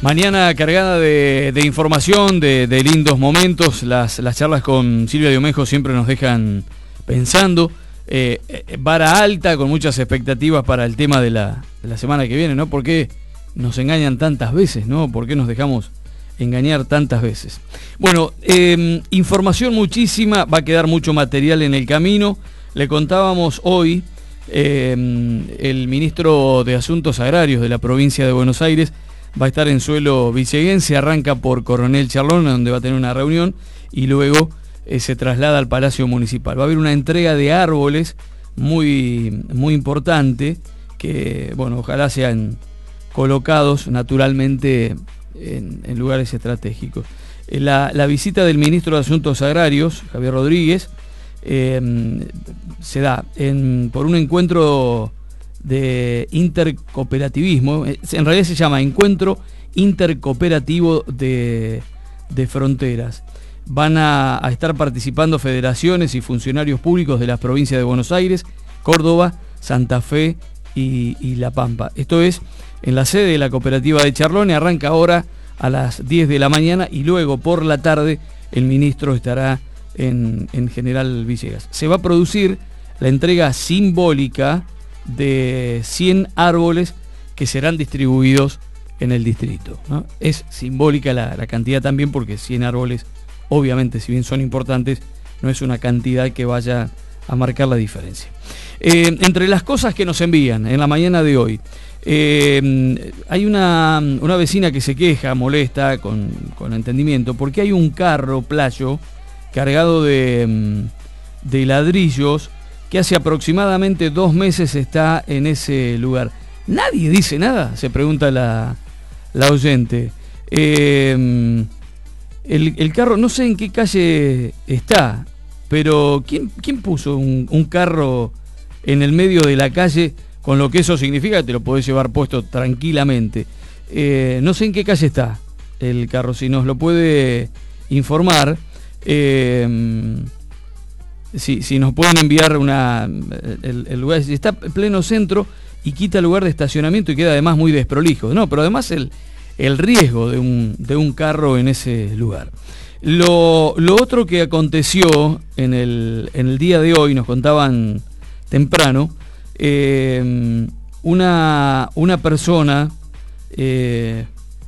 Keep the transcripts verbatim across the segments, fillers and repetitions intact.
Mañana cargada de, de información, de, de lindos momentos. Las, las charlas con Silvia Diomejo siempre nos dejan pensando. Eh, vara alta, con muchas expectativas para el tema de la, de la semana que viene, ¿no? ¿Por qué nos engañan tantas veces, ¿no? ¿Por qué nos dejamos engañar tantas veces? Bueno, eh, información muchísima, va a quedar mucho material en el camino. Le contábamos hoy, eh, el ministro de Asuntos Agrarios de la provincia de Buenos Aires va a estar en suelo villeguense, arranca por Coronel Charlón, donde va a tener una reunión, y luego eh, se traslada al Palacio Municipal. Va a haber una entrega de árboles muy, muy importante, que, bueno, ojalá sean colocados naturalmente en, en lugares estratégicos. Eh, la, la visita del ministro de Asuntos Agrarios, Javier Rodríguez, eh, se da en, por un encuentro de intercooperativismo. En realidad se llama Encuentro Intercooperativo de, de Fronteras. Van a, a estar participando federaciones y funcionarios públicos de las provincias de Buenos Aires, Córdoba, Santa Fe y, y La Pampa. Esto es en la sede de la cooperativa de Charlone. Arranca ahora a las diez de la mañana y luego por la tarde el ministro estará en, en General Villegas. Se va a producir la entrega simbólica de cien árboles que serán distribuidos en el distrito, ¿no? Es simbólica la, la cantidad también, porque cien árboles, obviamente, si bien son importantes, no es una cantidad que vaya a marcar la diferencia. Eh, entre las cosas que nos envían en la mañana de hoy, eh, hay una, una vecina que se queja, molesta, con, con entendimiento, porque hay un carro playo cargado de, de ladrillos que hace aproximadamente dos meses está en ese lugar. ¿Nadie dice nada?, se pregunta la, la oyente. Eh, el, el carro, no sé en qué calle está, pero ¿quién, quién puso un, un carro en el medio de la calle, con lo que eso significa? Te lo podés llevar puesto tranquilamente. Eh, no sé en qué calle está el carro, si nos lo puede informar. Eh, Si, si nos pueden enviar una el, el lugar, está en pleno centro y quita lugar de estacionamiento y queda además muy desprolijo, no, pero además el, el riesgo de un, de un carro en ese lugar. Lo, lo otro que aconteció en el, en el día de hoy, nos contaban temprano, eh, una, una persona eh,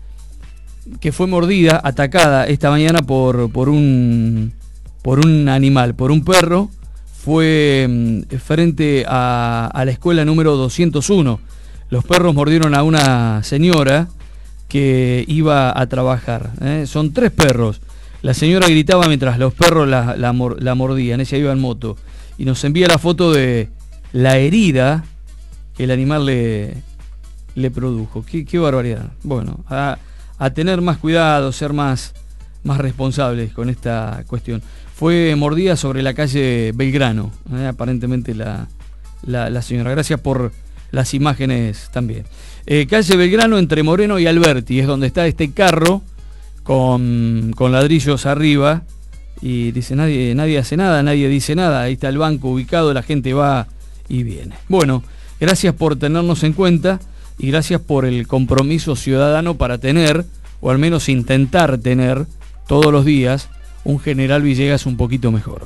que fue mordida, atacada esta mañana por, por un por un animal, por un perro, fue frente a, a la escuela número doscientos uno. Los perros mordieron a una señora que iba a trabajar, ¿eh? Son tres perros. La señora gritaba mientras los perros la, la, la mordían, ella iba en moto, y nos envía la foto de la herida que el animal le, le produjo. Qué, qué barbaridad. Bueno, a, a tener más cuidado, ser más, más responsables con esta cuestión. Fue mordida sobre la calle Belgrano, ¿eh? Aparentemente la, la, la señora. Gracias por las imágenes también. Eh, calle Belgrano entre Moreno y Alberti, es donde está este carro con, con ladrillos arriba, y dice nadie, nadie hace nada, nadie dice nada. Ahí está el banco ubicado, la gente va y viene. Bueno, gracias por tenernos en cuenta y gracias por el compromiso ciudadano para tener, o al menos intentar tener, todos los días, un General Villegas un poquito mejor.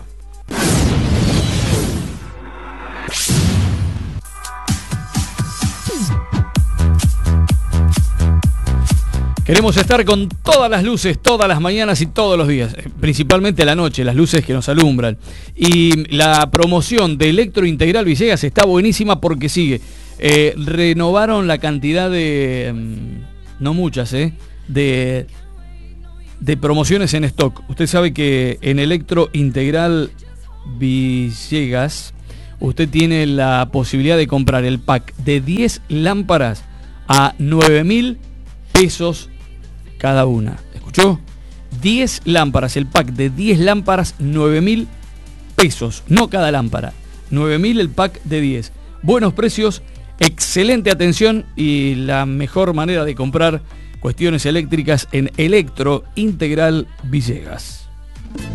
Queremos estar con todas las luces, todas las mañanas y todos los días, principalmente a la noche, las luces que nos alumbran. Y la promoción de Electro Integral Villegas está buenísima porque sigue. Eh, renovaron la cantidad de, no muchas, eh, de... de promociones en stock. Usted sabe que en Electro Integral Villegas usted tiene la posibilidad de comprar el pack de diez lámparas a nueve mil pesos cada una. ¿Escuchó? diez lámparas, el pack de diez lámparas, nueve mil pesos, no cada lámpara. nueve mil el pack de diez. Buenos precios, excelente atención y la mejor manera de comprar cuestiones eléctricas en Electro Integral Villegas.